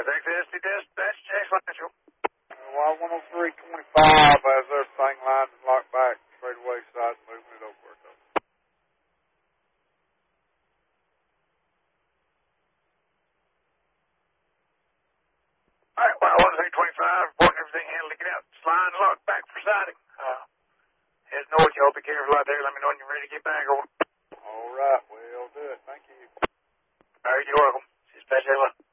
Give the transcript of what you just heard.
Access dispatch, Jack Financial. Y10325 has everything lined and locked back straight away side, moving it over. All right, Y10325, reporting everything handled. Get out. Line locked back for sighting. Head north, y'all be careful out there. Let me know when you're ready to get back over. All right, well, do it. Thank you. All right, you're welcome. Dispatch,